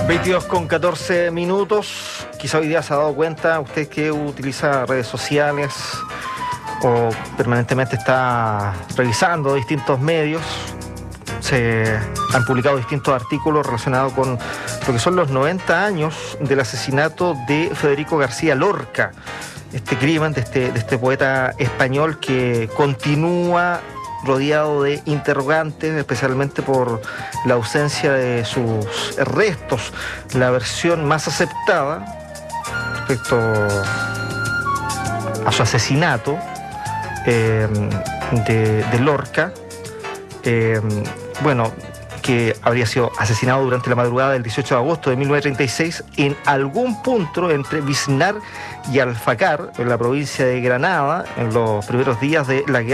22:14. Quizá hoy día se ha dado cuenta, usted que utiliza redes sociales o permanentemente está revisando distintos medios, se han publicado distintos artículos relacionados con lo que son los 90 años del asesinato de Federico García Lorca, este crimen de este poeta español que continúa rodeado de interrogantes, especialmente por la ausencia de sus restos. La versión más aceptada respecto a su asesinato de Lorca, que habría sido asesinado durante la madrugada del 18 de agosto de 1936 en algún punto entre Biznar y Alfacar, en la provincia de Granada, en los primeros días de la guerra